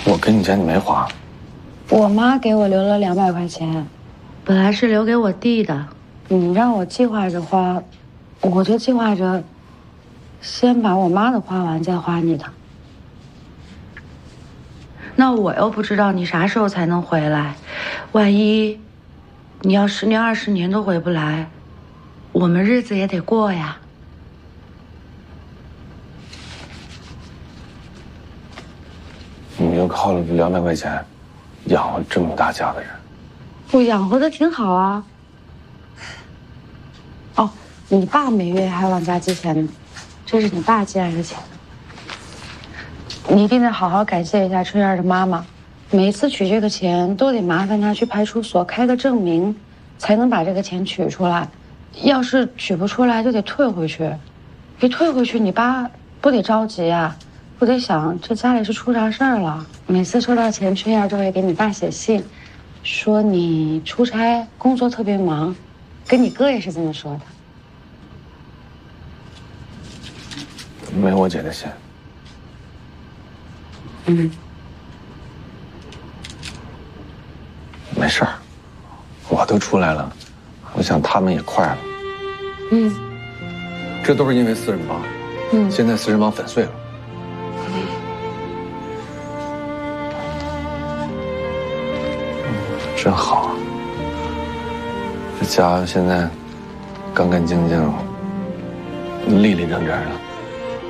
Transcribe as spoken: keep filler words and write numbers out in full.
我给你钱你没花。 我妈给我留了两百块钱， 本来是留给我弟的。 你让我计划着花，我就计划着先把我妈的花完，再花你的。 那我又不知道你啥时候才能回来，万一你要十年二十年都回不来，我们日子也得过呀。 你又靠了两百块钱养活这么大家的人， 我养活的挺好啊。哦，你爸每月还往家寄钱呢，这是你爸寄来的钱。你一定得好好感谢一下春燕的妈妈，每一次取这个钱都得麻烦她去派出所开个证明，才能把这个钱取出来。要是取不出来，就得退回去。一退回去，你爸不得着急啊，不得想这家里是出啥事儿了。每次收到钱，春燕就会给你爸写信，说你出差工作特别忙，跟你哥也是这么说的。 没有我姐的信。 嗯， 没事儿，我都出来了，我想他们也快了。 嗯， 这都是因为四人帮。嗯，现在四人帮粉碎了。嗯，真好，这家现在干干净净、立立正正的。